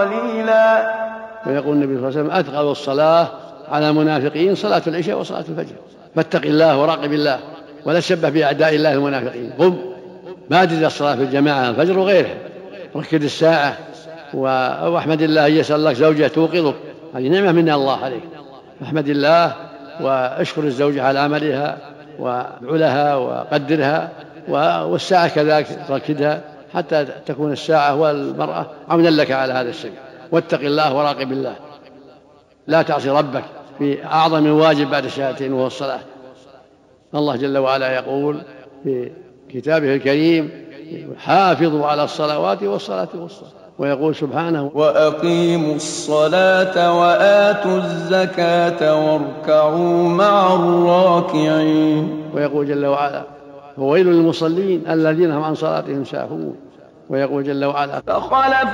قليلا. ويقول النبي صلى الله عليه وسلم: أثقل الصلاة على المنافقين صلاة العشاء وصلاة الفجر. فاتق الله وراقب الله ولا تشبه بأعداء الله المنافقين. قم بادر إلى الصلاة في الجماعة الفجر وغيرها، ركد الساعة واحمد الله أن يسأل لك زوجة توقظك، هذه نعمة من الله عليك، احمد الله واشكر الزوجة على عملها وادعو لها وقدرها، والساعة كذلك ركدها حتى تكون الساعة والمرأة عونا لك على هذا الشيء. واتق الله وراقب الله، لا تعصي ربك في أعظم واجب بعد الشهادتين وهو الصلاة. الله جل وعلا يقول في كتابه الكريم: حافظوا على الصلوات والصلاة والصلاة. ويقول سبحانه: وأقيموا الصلاة وآتوا الزكاة واركعوا مع الراكعين. ويقول جل وعلا: وويل للمصلين الذين هم عن صلاتهم ساهون. ويقول جل وعلا: فخلف